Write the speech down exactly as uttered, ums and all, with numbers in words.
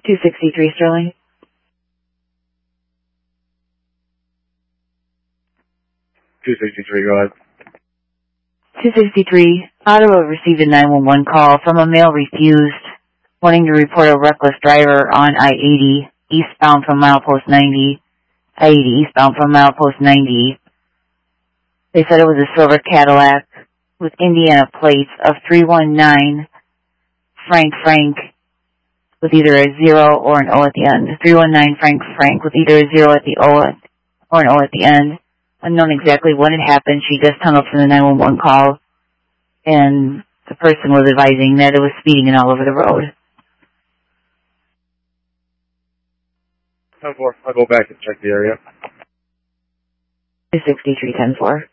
two sixty-three Sterling. two sixty-three, go ahead. two sixty-three, Ottawa received a nine one one call from a male refused, wanting to report a reckless driver on I eighty, eastbound from milepost ninety, I eighty eastbound from milepost ninety. They said it was a silver Cadillac with Indiana plates of three one nine Frank Frank with either a zero or an O at the end. three one nine Frank Frank with either a zero at the O or an O at the end. Unknown exactly when it happened. She just hung up from the nine one one call, and the person was advising that it was speeding and all over the road. ten four, I'll go back and check the area. two sixty-three ten four.